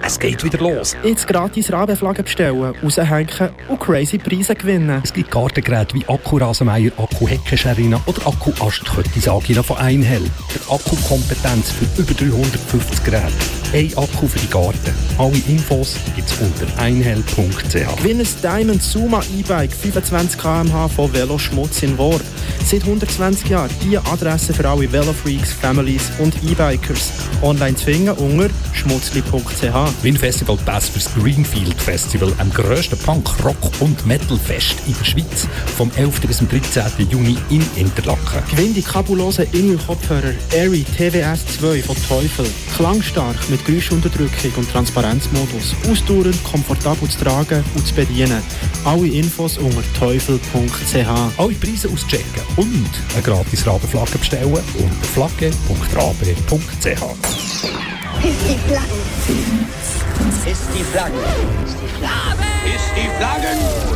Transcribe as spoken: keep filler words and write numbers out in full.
Es geht wieder los. Jetzt gratis Rabeflaggen bestellen, raushängen und crazy Preise gewinnen. Es gibt Gartengeräte wie Akku-Rasenmäher, Akku-Heckenschariner oder Akku-Ast-Köttisagina von Einhell. Der Akkukompetenz für über dreihundertfünfzig Geräte. Ein Akku für die Garten. Alle Infos gibt's unter einhell punkt c h. Gewinn ein Diamond Suma E-Bike fünfundzwanzig Kilometer pro Stunde von Veloschmutz in Worb. Seit hundertzwanzig Jahren die Adresse für alle Velofreaks, Families und E-Bikers. Online zu finden unter schmutzli punkt c h. Win Festival Pass fürs Greenfield Festival, am grössten Punk, Rock und Metal-Fest in der Schweiz, vom elften bis zum dreizehnten Juni in Interlaken. Gewinn die kabulosen Inhal-Kopfhörer Airy T W S zwei von Teufel. Klangstark mit Geräuschunterdrückung und Transparenzmodus. Ausdauernd, komfortabel zu tragen und zu bedienen. Alle Infos unter teufel punkt c h. Alle Preise auschecken und eine gratis Rabeflagge bestellen unter flagge punkt rabe punkt c h. Ist die Flaggen! Ist die Flaggen! Ist die Flaggen! Ist die Flaggen!